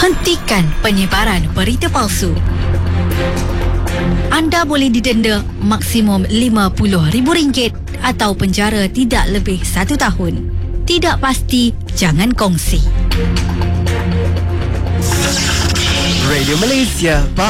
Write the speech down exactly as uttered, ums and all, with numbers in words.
Hentikan penyebaran berita palsu. Anda boleh didenda maksimum lima puluh ribu ringgit atau penjara tidak lebih satu tahun. Tidak pasti, jangan kongsi. Radio Malaysia.